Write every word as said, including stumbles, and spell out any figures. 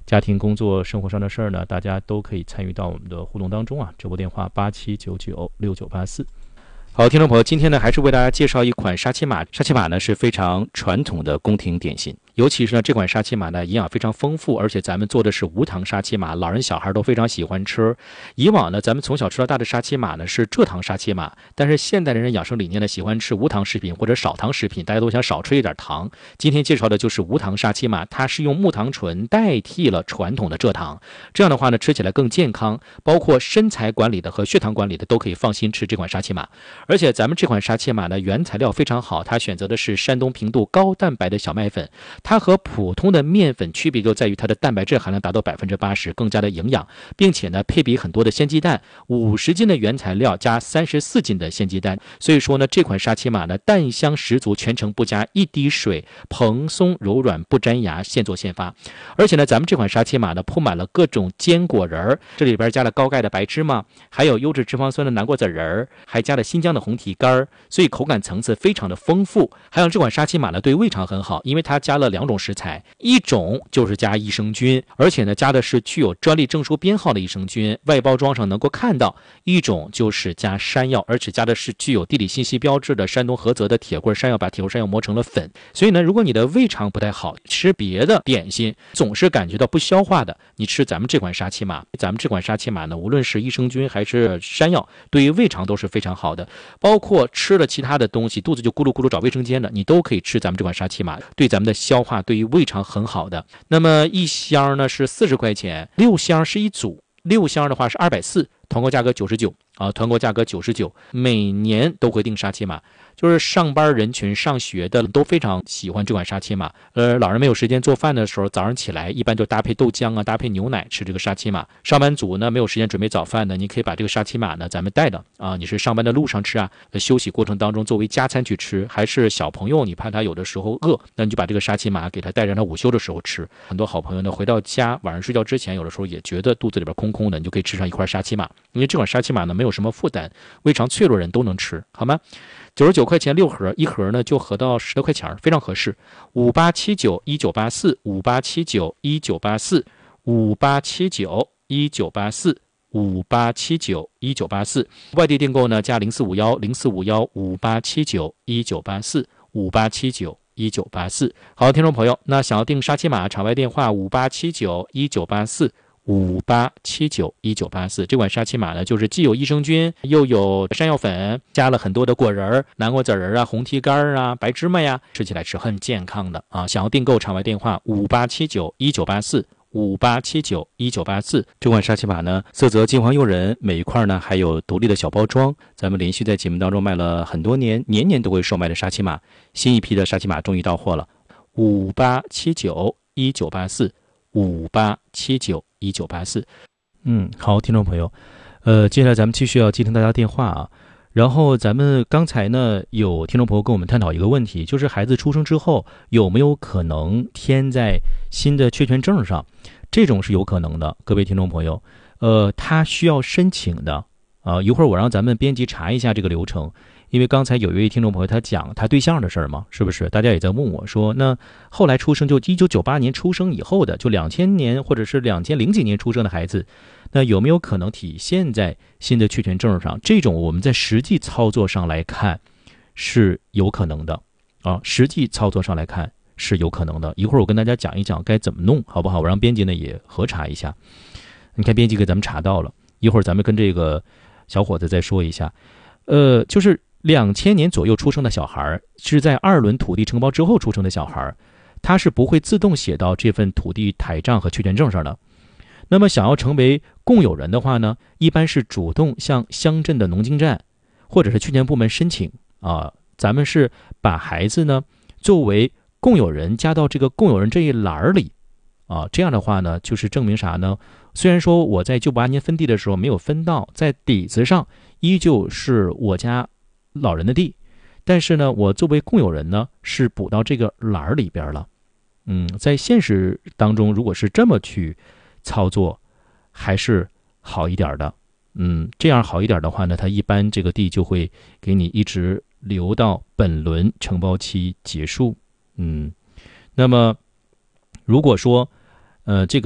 家庭、工作、生活上的事儿呢，大家都可以参与到我们的互动当中啊。直播电话八七九九六九八四。好，听众朋友，今天呢还是为大家介绍一款沙琪玛。沙琪玛呢是非常传统的宫廷点心，尤其是呢这款沙琪玛呢营养非常丰富，而且咱们做的是无糖沙琪玛，老人小孩都非常喜欢吃。以往呢咱们从小吃到大的沙琪玛呢是蔗糖沙琪玛，但是现代人养生理念呢喜欢吃无糖食品或者少糖食品，大家都想少吃一点糖。今天介绍的就是无糖沙琪玛，它是用木糖醇代替了传统的蔗糖，这样的话呢吃起来更健康，包括身材管理的和血糖管理的都可以放心吃这款沙琪玛。而且咱们这款沙琪玛呢原材料非常好，它选择的是山东平度高蛋白的小麦粉，它和普通的面粉区别就在于它的蛋白质含量达到百分之八十，更加的营养，并且呢配比很多的鲜鸡蛋，五十斤的原材料加三十四斤的鲜鸡蛋，所以说呢这款沙琪玛呢蛋香十足，全程不加一滴水，蓬松柔软不粘牙，现做现发。而且呢咱们这款沙琪玛呢铺满了各种坚果仁儿，这里边加了高钙的白芝麻，还有优质脂肪酸的南瓜籽仁儿，还加了新疆的红提干，所以口感层次非常的丰富。还有这款沙琪玛呢对胃肠很好，因为它加了两种食材，一种就是加益生菌，而且呢加的是具有专利证书编号的益生菌，外包装上能够看到；一种就是加山药，而且加的是具有地理信息标志的山东菏泽的铁棍山药，把铁棍山药磨成了粉。所以呢如果你的胃肠不太好，吃别的点心总是感觉到不消化的，你吃咱们这款沙琪玛，咱们这款沙琪玛呢无论是益生菌还是山药，对于胃肠都是非常好的，包括吃了其他的东西肚子就咕噜咕噜找卫生间的，你都可以吃咱们这款沙琪玛，对咱们的消化对于胃肠很好的。那么一箱呢是四十块钱，六箱是一组，六箱的话是二百四十，团购价格九十九啊，团购价格九十九，每年都会订沙琪玛，就是上班人群上学的都非常喜欢这款沙琪玛。呃，老人没有时间做饭的时候，早上起来一般就搭配豆浆啊，搭配牛奶吃这个沙琪玛。上班族呢没有时间准备早饭的，你可以把这个沙琪玛呢咱们带着啊，你是上班的路上吃啊，休息过程当中作为加餐去吃，还是小朋友你怕他有的时候饿，那你就把这个沙琪玛给他带让他午休的时候吃。很多好朋友呢回到家晚上睡觉之前，有的时候也觉得肚子里边空空的，你就可以吃上一块沙琪玛，因为这款沙琪玛呢没有什么负担，胃肠脆弱人都能吃，好吗？九十九块钱六盒，一盒呢就合到十多块钱，非常合适。五八七九一九八四，五八七九一九八四，五八七九一九八四，五八七九一九八四。外地订购呢加零四五幺零四五幺五八七九一九八四，五八七九一九八四。好，听众朋友，那想要订沙琪玛，场外电话五八七九一九八四。五八七九一九八四，这款沙琪玛呢，就是既有益生菌，又有山药粉，加了很多的果仁、南瓜籽仁啊、红提干啊、白芝麻呀，吃起来是很健康的啊！想要订购，场外电话五八七九一九八四，五八七九一九八四。这款沙琪玛呢，色泽金黄诱人，每一块呢还有独立的小包装。咱们连续在节目当中卖了很多年，年年都会售卖的沙琪玛，新一批的沙琪玛终于到货了。五八七九一九八四，五八七九一九八四。嗯，好，听众朋友，呃，接下来咱们继续要接听大家电话啊。然后咱们刚才呢，有听众朋友跟我们探讨一个问题，就是孩子出生之后有没有可能填在新的确权证上？这种是有可能的，各位听众朋友，呃，他需要申请的啊、呃。一会儿我让咱们编辑查一下这个流程。因为刚才有一位听众朋友他讲他对象的事儿嘛，是不是？大家也在问我说，那后来出生就一九九八年出生以后的，就两千年或者是两千零几年出生的孩子，那有没有可能体现在新的确权证上？这种我们在实际操作上来看是有可能的啊，实际操作上来看是有可能的。一会儿我跟大家讲一讲该怎么弄，好不好？我让编辑呢也核查一下。你看编辑给咱们查到了，一会儿咱们跟这个小伙子再说一下。呃，就是两千年左右出生的小孩，是在二轮土地承包之后出生的小孩，他是不会自动写到这份土地台账和确权证上的。那么想要成为共有人的话呢，一般是主动向乡镇的农经站或者是确权部门申请啊。咱们是把孩子呢作为共有人加到这个共有人这一栏里啊，这样的话呢，就是证明啥呢？虽然说我在一九八八年分地的时候没有分到，在底子上依旧是我家老人的地，但是呢，我作为共有人呢，是补到这个栏里边了。嗯，在现实当中，如果是这么去操作，还是好一点的。嗯，这样好一点的话呢，它一般这个地就会给你一直留到本轮承包期结束。嗯，那么如果说，呃，这个。